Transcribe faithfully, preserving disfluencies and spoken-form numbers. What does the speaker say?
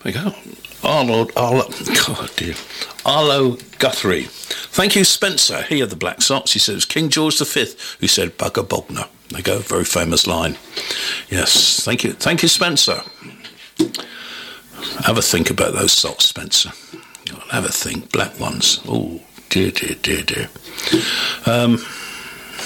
There you go. Arnold, Arlo, God dear. Arlo Guthrie. Thank you, Spencer. He had the black socks. He said it was King George the Fifth who said Bugger Bogner. There you go. Very famous line. Yes. Thank you. Thank you, Spencer. Have a think about those socks, Spencer. Have a think. Black ones. Oh, dear, dear, dear, dear. Um...